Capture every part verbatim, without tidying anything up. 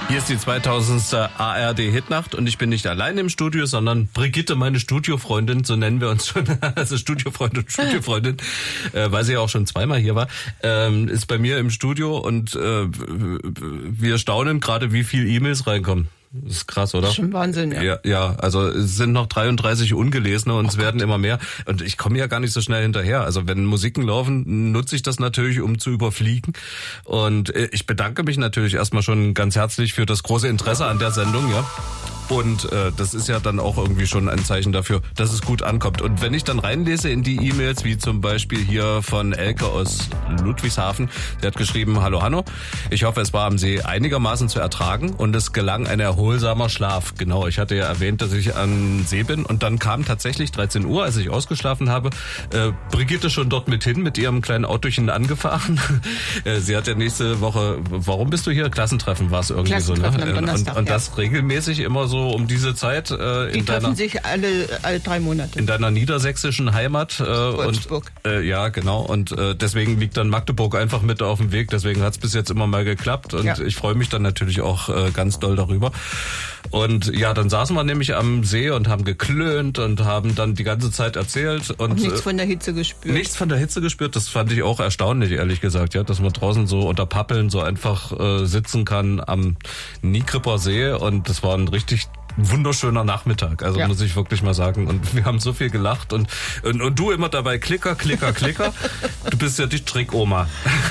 Hier ist die zweitausendste A R D-Hitnacht und ich bin nicht allein im Studio, sondern Brigitte, meine Studiofreundin, so nennen wir uns schon, also Studiofreund und Studiofreundin, äh, weil sie ja auch schon zweimal hier war, ähm, ist bei mir im Studio und äh, wir staunen gerade, wie viel E-Mails reinkommen. Das ist krass, oder? Das ist schon Wahnsinn, ja. Ja, ja, also es sind noch dreiunddreißig ungelesene und oh es Gott. werden immer mehr. Und ich komme ja gar nicht so schnell hinterher. Also wenn Musiken laufen, nutze ich das natürlich, um zu überfliegen. Und ich bedanke mich natürlich erstmal schon ganz herzlich für das große Interesse an der Sendung, ja. Und äh, das ist ja dann auch irgendwie schon ein Zeichen dafür, dass es gut ankommt. Und wenn ich dann reinlese in die E-Mails, wie zum Beispiel hier von Elke aus Ludwigshafen, sie hat geschrieben, hallo Hanno, ich hoffe, es war am See einigermaßen zu ertragen und es gelang ein erholsamer Schlaf. Genau, ich hatte ja erwähnt, dass ich am See bin und dann kam tatsächlich dreizehn Uhr, als ich ausgeschlafen habe, äh, Brigitte schon dort mit hin, mit ihrem kleinen Autochen angefahren. äh, sie hat ja nächste Woche, warum bist du hier? Klassentreffen war es irgendwie so, ne? Am Donnerstag, und, und das ja. regelmäßig immer so um diese Zeit äh, Die in treffen deiner sich alle, alle drei Monate. in deiner niedersächsischen Heimat äh, Wolfsburg. und äh, ja genau und äh, deswegen liegt dann Magdeburg einfach mit auf dem Weg, deswegen hat es bis jetzt immer mal geklappt und ja. ich freue mich dann natürlich auch äh, ganz doll darüber. Und ja, dann saßen wir nämlich am See und haben geklönt und haben dann die ganze Zeit erzählt und, und nichts von der Hitze gespürt. Nichts von der Hitze gespürt, das fand ich auch erstaunlich, ehrlich gesagt, ja, dass man draußen so unter Pappeln so einfach äh, sitzen kann am Niekripper See und das war ein richtig wunderschöner Nachmittag, also ja. muss ich wirklich mal sagen. Und wir haben so viel gelacht und, und, und du immer dabei Klicker, Klicker, Klicker. Du bist ja die Strickoma.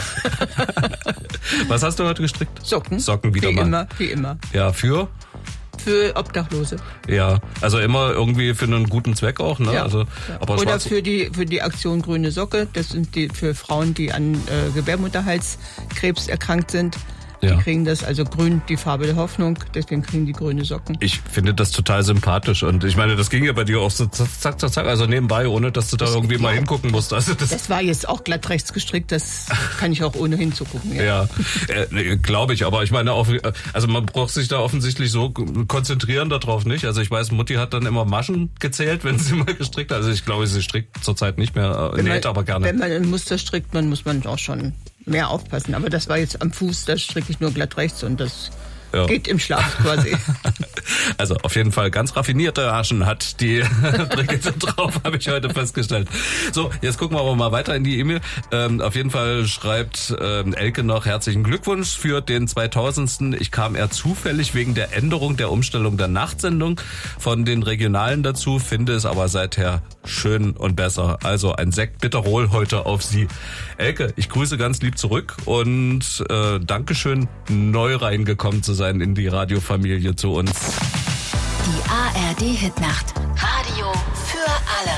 Was hast du heute gestrickt? Socken. Socken wieder wie mal. Wie immer, wie immer. Ja, für? Für Obdachlose. Ja, also immer irgendwie für einen guten Zweck auch, ne? Ja. Also, ja. aber Oder für die für die Aktion Grüne Socke. Das sind die für Frauen, die an äh, Gebärmutterhalskrebs erkrankt sind. Ja. Die kriegen das, also grün, die Farbe der Hoffnung, deswegen kriegen die grüne Socken. Ich finde das total sympathisch und ich meine, das ging ja bei dir auch so zack, zack, zack, also nebenbei, ohne dass du da das irgendwie mal hingucken musst. Also das, das war jetzt auch glatt rechts gestrickt, das kann ich auch ohne hinzugucken. Ja, ja äh, glaube ich, aber ich meine auch, also man braucht sich da offensichtlich so konzentrieren darauf nicht. Also ich weiß, Mutti hat dann immer Maschen gezählt, wenn sie mal gestrickt hat. Also ich glaube, sie strickt zurzeit nicht mehr, äh, näht aber gerne. Wenn man ein Muster strickt, man muss man auch schon mehr aufpassen. Aber das war jetzt am Fuß, da stricke ich nur glatt rechts und das ja. geht im Schlaf quasi. Also auf jeden Fall ganz raffinierte Aschen hat die Brigitte drauf, habe ich heute festgestellt. So, jetzt gucken wir aber mal weiter in die E-Mail. Ähm, auf jeden Fall schreibt ähm, Elke noch herzlichen Glückwunsch für den zweitausendsten Ich kam eher zufällig wegen der Änderung der Umstellung der Nachtsendung von den Regionalen dazu, finde es aber seither schön und besser. Also ein Sekt Bitterol heute auf Sie. Elke, ich grüße ganz lieb zurück und äh, Dankeschön, neu reingekommen zu sein in die Radiofamilie zu uns. Die A R D-Hitnacht. Radio für alle.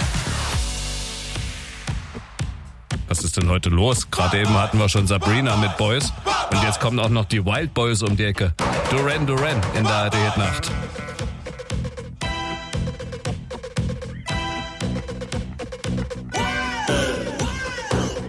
Was ist denn heute los? Gerade eben hatten wir schon Sabrina mit Boys und jetzt kommen auch noch die Wild Boys um die Ecke. Duran Duran in der A R D-Hitnacht.